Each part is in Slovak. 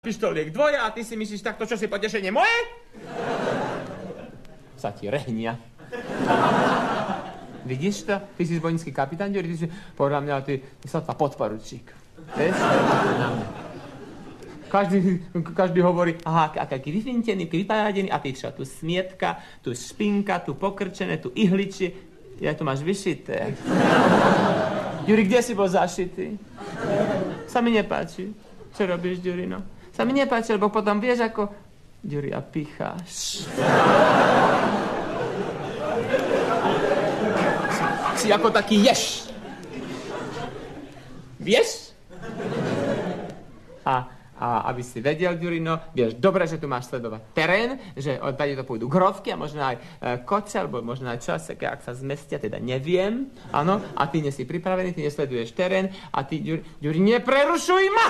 pištoliek dvoja a ty si myslíš takto, čo si potešenie moje? Sa ti rehnia. Vidíš to? Ty si zbojnícky kapitán, Ďuri, ty si podľa mňa, ty sa to podporučík. Vieš? Každý hovorí, aha, aký vyfintený, vypájadený, a ty čo? Tu smietka, tu špinka, tu pokrčené, tu ihličie. Ja to máš vyšité. Ďuri, kde si bol zašitý? Sa mi nepáči. Čo robíš, Ďurino? Sa mi nepáči, lebo potom vieš, ako... Ďuri, a picháš. Si ako taký ješ. Vieš? A aby si vedel, Ďurino, vieš dobre, že tu máš sledovať terén, že tady to pôjdu grovky a možno aj koce, alebo možno aj časeké, ak sa zmestia, teda neviem. Áno, a ty nie si pripravený, ty nesleduješ terén a ty, Ďuri, neprerušuj ma!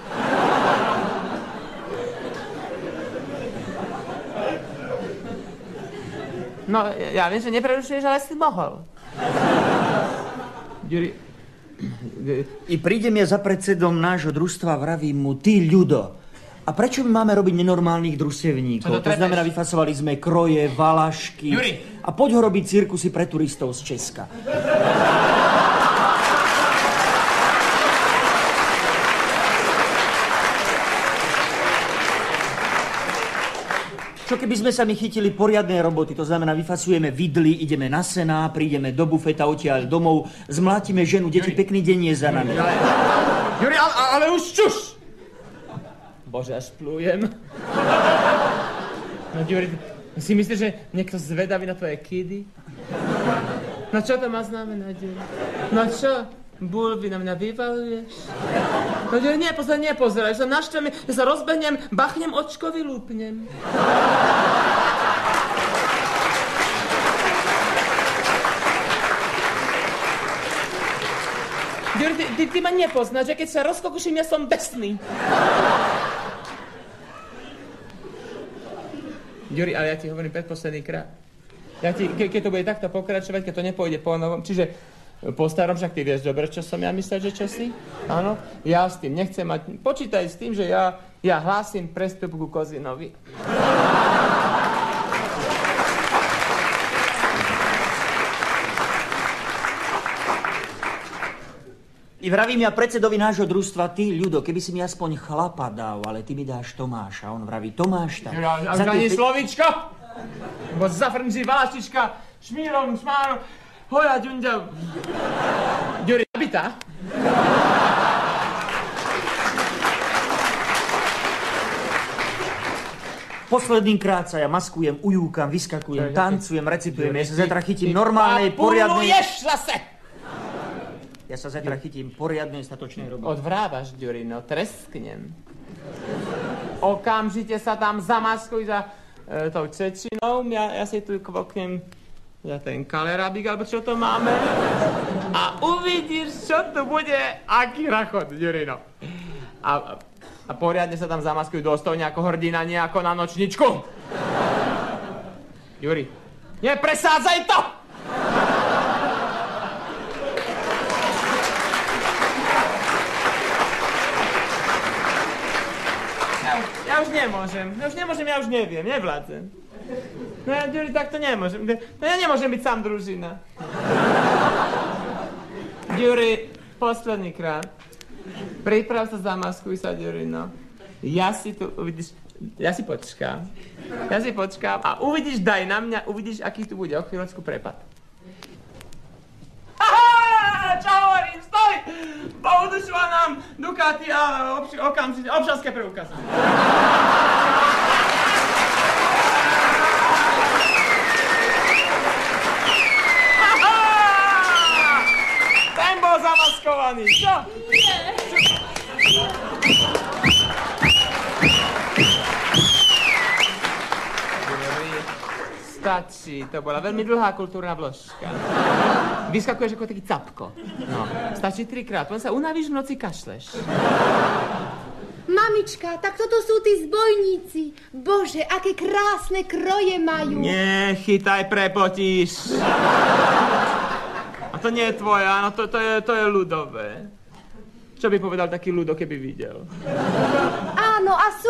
No, ja viem, že neprerušuješ, ale si mohol. Ďuri... I prídem ja za predsedom nášho družstva, vravím mu, ty ľudo, a prečo my máme robiť nenormálnych družstevníkov? To znamená, vyfasovali sme kroje, valašky. Ďuri. A poď ho robiť cirkusy pre turistov z Česka. Čo keby sme sa my chytili poriadnej roboty, to znamená, vyfasujeme vidly, ideme na sená, prídeme do bufeta, odtiaľ domov, zmlátime ženu, deti, pekný deň je za nami. Ďuri, ale už čuš! Bože, až plujem. No, Ďuri, si myslíš, že niekto zvedavý na tvoje kidy? No čo to má znamenať, Ďuri? No čo? Bulvy na mňa vyvaluješ? No Ďuri, nepozeraj, že sa naštve, že sa rozbehnem, bachnem očko, vylúpnem. Ďuri, ty ma nepoznáš, že keď sa rozkokuším, ja som besný. Ďuri, ale ja ti hovorím predposledný krát. Keď to bude takto pokračovať, keď to nepôjde po novom, čiže po starom, však ty vieš dobre, čo som ja myslel, že čo si? Áno, ja s tým nechcem mať... Počítaj s tým, že ja hlásim prestup ku Kozinovi. I vravím ja predsedovi nášho družstva, ty ľudo, keby si mi aspoň chlapa dal, ale ty mi dáš Tomáša. On vraví, Tomáš tak... Ja už ani slovíčko! Bo zafrnží valaštička, šmírom, šmárom... Hoja, ďunďa... Ďuri, nabitá? Posledný krát sa ja maskujem, ujúkam, vyskakujem, tancujem, recitujem. Ja sa zajtra chytím normálnej, poriadnej... Papuluješ zase! Ja sa zajtra chytím poriadnej, statočnej roboty. Odvrávaš, Ďuri, no tresknem. Okamžite sa tam zamaskuj za tou Čečinou. Ja si tu kvoknem... Ja ten kalerabík, alebo čo to máme. A uvidíš, čo tu bude, aký rachot, Ďurino. A poriadne sa tam zamaskujú dôstojne ako hrdina, nie ako na nočničku. Ďuri, nepresádzaj to! Ja už nemôžem, ja už neviem, nevládzem. No ja, Ďuri, tak to nemôžem. No ja nemôžem byť sám družina. Ďuri, posledný krát. Priprav sa, zamaskuj sa, Ďuri, no. Ja si tu, uvidíš, ja si počkám a uvidíš, daj na mňa, uvidíš, aký tu bude o chvíľočku prepad. Aha, čo hovorím, stoj! Poudušila nám Ducati a okamžite, občanské preukazy. Zamaskovaný, čo? Nie. Stačí, to bola veľmi dlhá kultúrna vložka. Vyskakuješ ako taký capko. No, stačí 3-krát, potom sa unavíš, v noci kašleš. Mamička, tak toto sú tí zbojníci. Bože, aké krásne kroje majú. Nechytaj, prepotíš. A to nie je tvoje, áno, to je ľudové. Čo by povedal taký ľudo, keby videl? Áno, No a